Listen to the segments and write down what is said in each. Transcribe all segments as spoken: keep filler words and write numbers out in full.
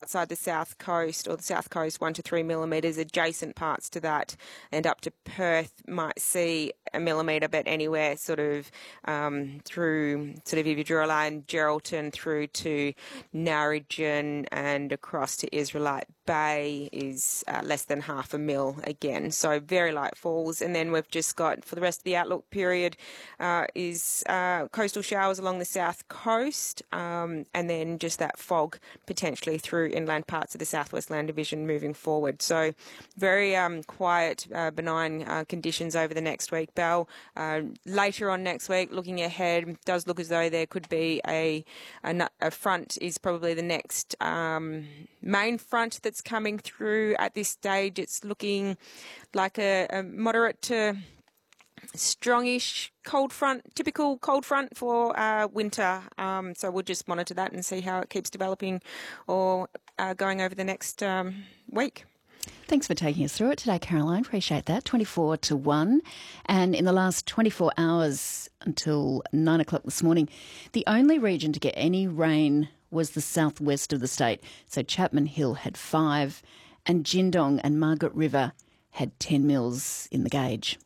outside the south coast or the south coast, one to three millimetres. Adjacent parts to that and up to Perth might see a millimetre, but anywhere sort of um, through sort of if you draw a line, Geraldton through to Narrogin and across to Israelite Bay is uh, less than half a mil again. So very light falls. And then we've just got, for the rest of the outlook period, uh, is uh, coastal showers along the south coast um, and then just that fog potentially through inland parts of the Southwest Land Division moving forward. So very um, quiet, uh, benign uh, conditions over the next week. Bell. Uh, later on next week, looking ahead, does look as though there could be a, a, a front is probably the next um, main front that's coming through at this stage. It's looking like a, a moderate to strongish cold front, typical cold front for uh, winter. Um, so we'll just monitor that and see how it keeps developing or uh, going over the next um, week. Thanks for taking us through it today, Caroline. Appreciate that. twenty-four to one. And in the last twenty-four hours until nine o'clock this morning, the only region to get any rain was the southwest of the state. So Chapman Hill had five and Jindong and Margaret River had ten mils in the gauge.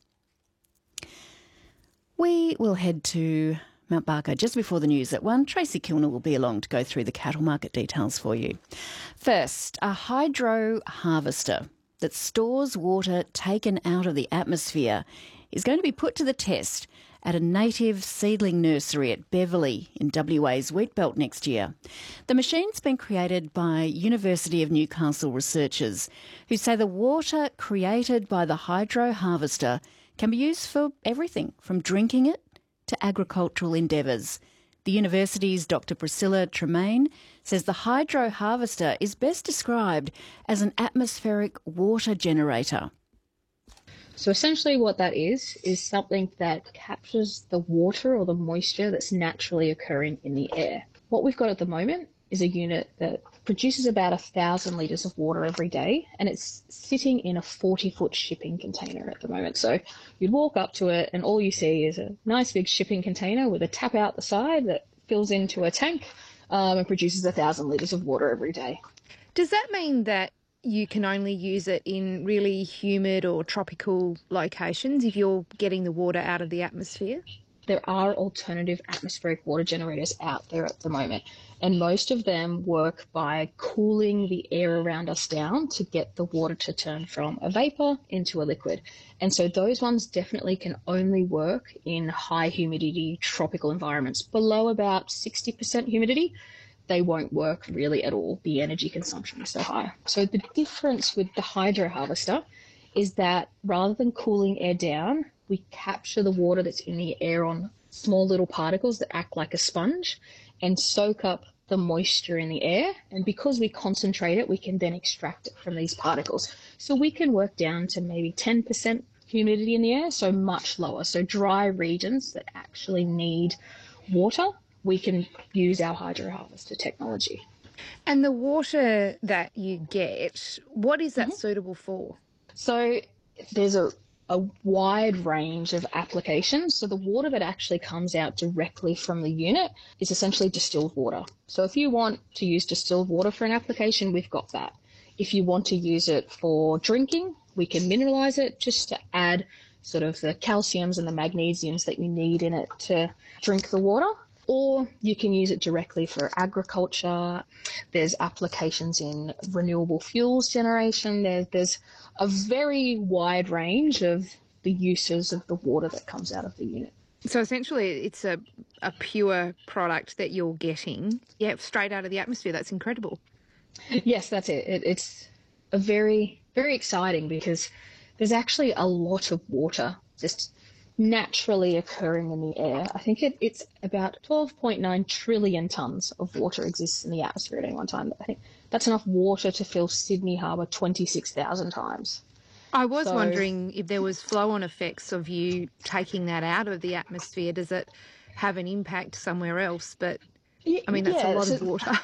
We will head to Mount Barker just before the news at one. Tracy Kilner will be along to go through the cattle market details for you. First, a hydro harvester that stores water taken out of the atmosphere is going to be put to the test at a native seedling nursery at Beverley in W A's Wheatbelt next year. The machine's been created by University of Newcastle researchers who say the water created by the hydro harvester can be used for everything from drinking it to agricultural endeavours. The university's Doctor Priscilla Tremaine says the hydro harvester is best described as an atmospheric water generator. So essentially what that is, is something that captures the water or the moisture that's naturally occurring in the air. What we've got at the moment is a unit that produces about a thousand litres of water every day, and it's sitting in a forty foot shipping container at the moment. So you'd walk up to it and all you see is a nice big shipping container with a tap out the side that fills into a tank um, and produces a thousand litres of water every day. Does that mean that you can only use it in really humid or tropical locations if you're getting the water out of the atmosphere? There are alternative atmospheric water generators out there at the moment, and most of them work by cooling the air around us down to get the water to turn from a vapour into a liquid. And so those ones definitely can only work in high humidity tropical environments. Below about sixty percent humidity, they won't work really at all. The energy consumption is so high. So the difference with the hydro harvester is that rather than cooling air down, we capture the water that's in the air on small little particles that act like a sponge and soak up the moisture in the air. And because we concentrate it, we can then extract it from these particles. So we can work down to maybe ten percent humidity in the air, so much lower. So dry regions that actually need water, we can use our hydro harvester technology. And the water that you get, what is that mm-hmm. suitable for? So there's a a wide range of applications. So the water that actually comes out directly from the unit is essentially distilled water. So if you want to use distilled water for an application, we've got that. If you want to use it for drinking, we can mineralize it just to add sort of the calciums and the magnesiums that you need in it to drink the water. Or you can use it directly for agriculture. There's applications in renewable fuels generation. There, there's a very wide range of the uses of the water that comes out of the unit. So essentially it's a, a pure product that you're getting, yeah, straight out of the atmosphere. That's incredible. Yes, that's it. it it's a very, very exciting because there's actually a lot of water just naturally occurring in the air. I think it, it's about twelve point nine trillion tonnes of water exists in the atmosphere at any one time. I think that's enough water to fill Sydney Harbour twenty-six thousand times. I was so, wondering if there was flow-on effects of you taking that out of the atmosphere. Does it have an impact somewhere else? But, I mean, that's yeah, a lot so, of water.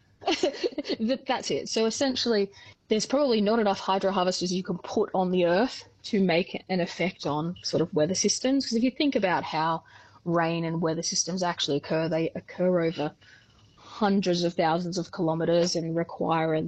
That's it. So essentially, there's probably not enough hydro harvesters you can put on the earth to make an effect on sort of weather systems. Because if you think about how rain and weather systems actually occur, they occur over hundreds of thousands of kilometres and require a